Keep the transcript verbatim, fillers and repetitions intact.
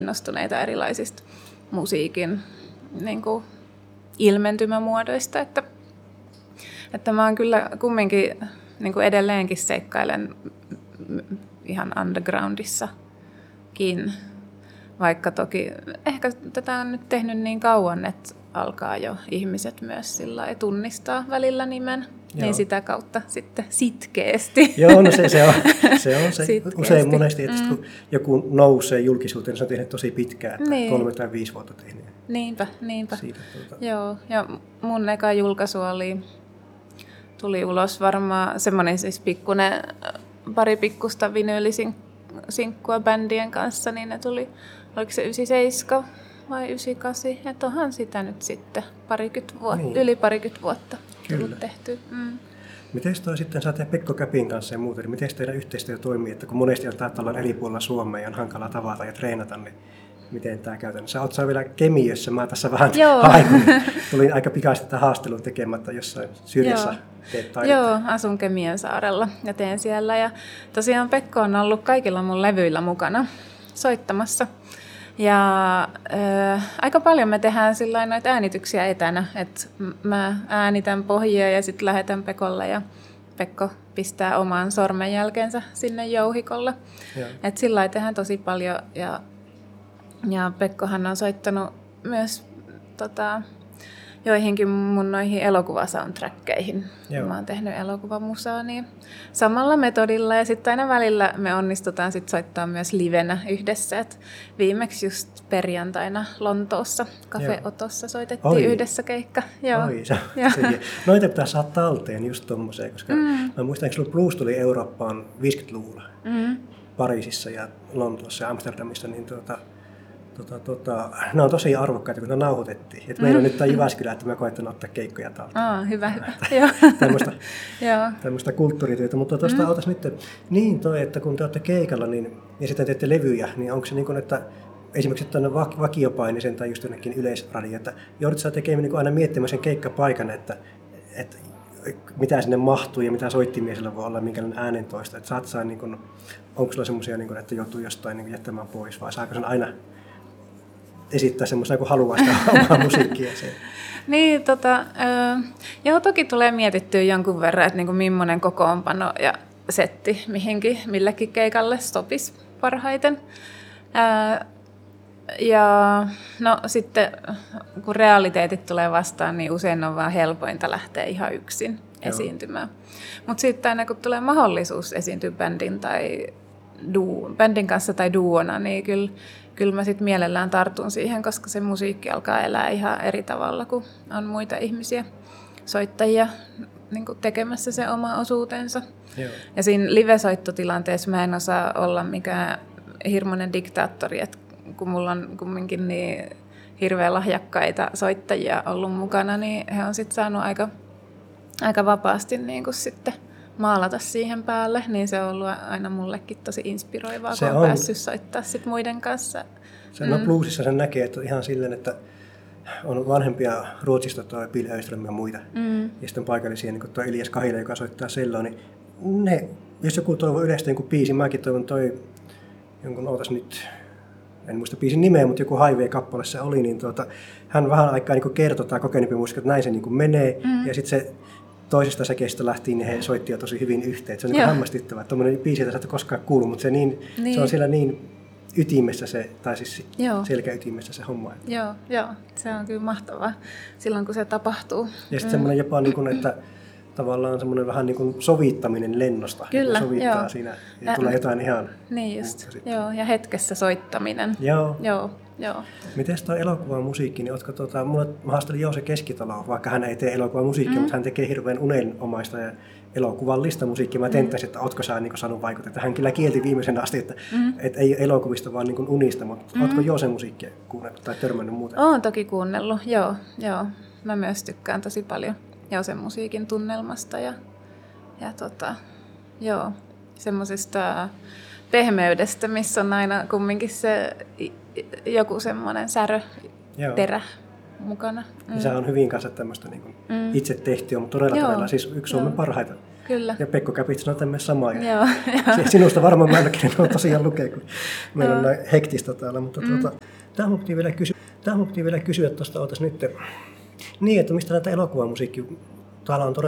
innostuneita erilaisista musiikin niin kuin ilmentymämuodoista, että, että mä oon kyllä kumminkin niin kuin edelleenkin seikkailen ihan undergroundissakin, vaikka toki ehkä tätä on nyt tehnyt niin kauan, että alkaa jo ihmiset myös sillä lailla tunnistaa välillä nimen. Joo. Niin sitä kautta sitten sitkeästi. Joo, no se, se on se, on se usein monesti, että mm. kun joku nousee julkisuuteen, niin se on tehnyt tosi pitkään, että niin. kolme tai viisi vuotta tehnyt. Niinpä, niinpä. Siitä, tuota. Joo, ja mun eka julkaisu oli, tuli ulos varmaan semmoinen siis pikkunen, pari pikkusta vinyylisinkkua bändien kanssa, niin ne tuli, oliko se yhdeksänkymmentäseitsemän vai yhdeksänkymmentäkahdeksan, että onhan sitä nyt sitten parikymmentä vuotta, niin. yli parikymmentä vuotta tullut tehty. Mm. Miten toi sitten, sä teet Pekko Käpin kanssa ja muuta, niin miten teidän yhteistyö toimii, että kun monesti on täällä eri puolilla Suomea ja on hankala tavata ja treenata, niin miten tämä käytännössä? Oot sä vielä Kemiössä, mä tässä vähän haikun. Tulin aika pikaisesti tätä haastelun tekemättä jossain syrjässä. Teet taidetta. Joo, asun Kemiön saarella ja teen siellä. Ja tosiaan Pekko on ollut kaikilla mun levyillä mukana soittamassa. Ja äh, aika paljon me tehdään sillain noita äänityksiä etänä, että mä äänitän pohjia ja sitten lähetän Pekolle ja Pekko pistää oman sormenjälkensä sinne jouhikolle. Että sillä lailla tehdään tosi paljon ja, ja Pekkohan on soittanut myös tota, joihinkin mun noihin elokuvasoundtrackkeihin. Mä oon tehnyt elokuvamusaa niin samalla metodilla ja sitten aina välillä me onnistutaan sit soittaa myös livenä yhdessä. Et viimeksi just perjantaina Lontoossa Cafe Otossa soitettiin Oi. yhdessä keikka. Joo. Oi, se, se, noita pitää saada talteen just tommoseen, koska mm. mä muistan, että Blues tuli Eurooppaan viisikymmentäluvulla mm. Pariisissa ja Lontoossa ja Amsterdamissa, niin tuota, Tota, tota, ne on tosi arvokkaita, kun ne nauhoitettiin. Et meillä on nyt tämä Jyväskylä, että mä koetan ottaa keikkoja talteen. Aa, hyvä, hyvä. Tämmöistä, tämmöistä kulttuurityötä. Mutta tuosta mm. otas nyt, niin toi, että kun te olette keikalla niin, ja sitten teette levyjä, niin onko se niin kuin, että esimerkiksi tuonne vakiopainisen tai just jonnekin yleisradio, että joudut sä tekemään niin aina miettimään sen keikkapaikan, että, että mitä sinne mahtuu ja mitä soittimia sillä voi olla, minkälainen äänentoista. Että saat saa, niin kuin, onko sulla semmoisia, niin että joutuu jostain niin jättämään pois vai saako sen aina esittää semmoista, kun haluaa sitä omaa musiikkia. Niin, tota, äh, joo, toki tulee mietittyä jonkun verran, että niinku millainen kokoonpano ja setti mihinkin, millekin keikalle sopisi parhaiten. Äh, ja no sitten, kun realiteetit tulee vastaan, niin usein on vaan helpointa lähteä ihan yksin joo. esiintymään. Mutta sitten aina kun tulee mahdollisuus esiintyä bändin, tai duo, bändin kanssa tai duona, niin kyllä Kyllä mä sitten mielellään tartun siihen, koska se musiikki alkaa elää ihan eri tavalla, kun on muita ihmisiä, soittajia niin kuin tekemässä se oma osuutensa. Joo. Ja siinä live-soittotilanteessa mä en osaa olla mikään hirmuinen diktaattori, että kun mulla on kumminkin niin hirveän lahjakkaita soittajia ollut mukana, niin he on sitten saanut aika, aika vapaasti niin kuin sitten maalata siihen päälle, niin se on ollut aina mullekin tosi inspiroivaa, se kun on päässyt soittaa sit muiden kanssa. Se, no bluesissa sen näkee, että ihan silleen, että on vanhempia Ruotsista tuo Bill Öström ja muita, mm. ja sitten paikallisia, niin kuin tuo Elias Kahila, joka soittaa selloa, niin ne, jos joku toivoo yleistä jonkun biisin, mäkin toivon toi, jonkun ootas nyt, en muista biisin nimeä, mutta joku Highway-kappale se oli, niin tuota, hän vähän aikaa niin kertoo tämä kokeneempi musiikka, että näin se niin menee, mm. ja sitten se toisesta säkeistä lähtien niin he soittivat tosi hyvin yhteen. Se on niin hämmästyttävää. Tuommoinen biisi, jota sä et koskaan kuullut, mutta se, niin, niin. se on siellä niin ytimessä se, tai siis selkäytimessä se homma. Joo, joo, se on kyllä mahtavaa silloin, kun se tapahtuu. Ja sitten mm. semmoinen jopa, niin kuin, että tavallaan semmoinen vähän niin kuin sovittaminen lennosta. Kyllä, sovittaa joo. siinä ja tulee jotain ihan niin just, joo, ja hetkessä soittaminen. Joo. Joo. Joo. Miten tuo elokuvan musiikki, niin ootko, tuota, mulla, mä haastelin Joose Keskitaloa, vaikka hän ei tee elokuvan musiikkia, mm. mutta hän tekee hirveän unenomaista ja elokuvallista musiikkia. Mä tenttäisin, että ootko sä niin saanut vaikuttaa. Hän kyllä kielti viimeisen asti, että mm. et ei elokuvista, vaan niin unista, mutta mm. ootko Joose musiikkia kuunnellut tai törmännyt muuten? Oon toki kuunnellut, joo, joo. Mä myös tykkään tosi paljon Joose musiikin tunnelmasta ja, ja tota, joo, semmosesta pehmeydestä, missä on aina kumminkin se joku semmoinen särö, Joo. terä mukana. Mm. Ja se on hyvin kanssa tämmöistä niin kuin mm. itse tehtyä, mutta todella, todella siis yksi Suomen parhaita kyllä. Ja Pekko Käpit sanoi tämmöinen sama. Ja Joo, se, sinusta varmaan määlläkin on tosiaan lukea, kun meillä on näin hektistä täällä. Mutta mm. tuota, tämä haluttiin vielä kysyä, tämä haluttiin vielä kysyä tuosta, ootas nyt. Niin, että mistä näitä elokuvamusiikkia, täällä on